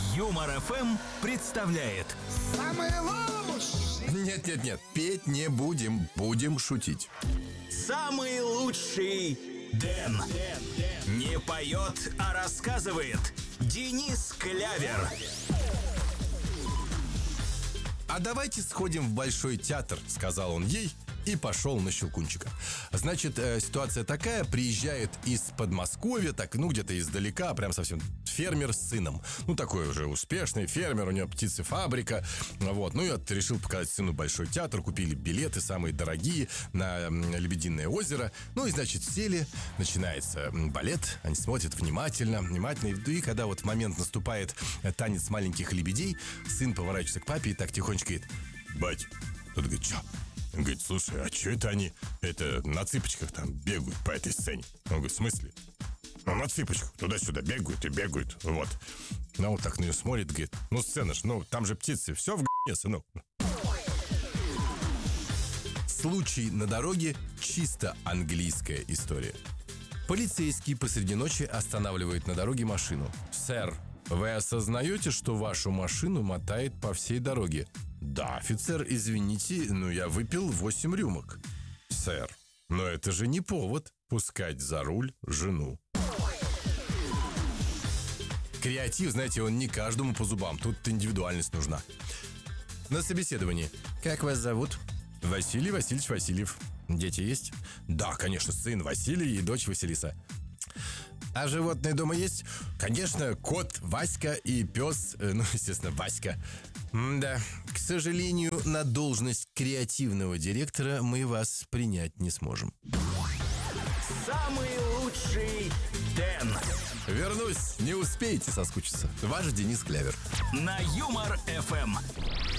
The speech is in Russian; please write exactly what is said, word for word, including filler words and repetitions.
Юмор эф эм представляет. Самый лучший. Нет-нет-нет, петь не будем, будем шутить. Самый лучший Дэн. Не поет, а рассказывает Денис Клявер. А давайте сходим в Большой театр, сказал он ей и пошел на Щелкунчика. Значит, э, ситуация такая, приезжает из Подмосковья, так, ну, где-то издалека, прям совсем фермер с сыном. Ну, такой уже успешный фермер, у него птицефабрика. Вот, ну, я решил показать сыну Большой театр, купили билеты самые дорогие на м, Лебединое озеро. Ну, и, значит, сели, начинается м, балет, они смотрят внимательно, внимательно. И, и когда вот момент наступает, э, танец маленьких лебедей, сын поворачивается к папе и так тихонечко говорит: «Бать». Тот говорит: «Чё?» Он говорит: «Слушай, а что это они это на цыпочках там бегают по этой сцене?» Он говорит: «В смысле?» «Ну, на цыпочках туда-сюда бегают и бегают, вот». Ну, вот так на нее смотрит, говорит: «Ну, сцена ж, ну, там же птицы, все в г***е, сынок». Случай на дороге – чисто английская история. Полицейский посреди ночи останавливает на дороге машину. «Сэр, вы осознаете, что вашу машину мотает по всей дороге?» «Да, офицер, извините, но я выпил восемь рюмок». «Сэр, но это же не повод пускать за руль жену». Креатив, знаете, он не каждому по зубам. Тут индивидуальность нужна. На собеседовании. «Как вас зовут?» «Василий Васильевич Васильев». «Дети есть?» «Да, конечно, сын Василий и дочь Василиса». «А животные дома есть?» «Конечно, кот Васька и пес, э, ну, естественно, Васька». «Да, к сожалению, на должность креативного директора мы вас принять не сможем». Самый лучший Дэн. Вернусь, не успеете соскучиться. Ваш Денис Клявер. На Юмор эф эм.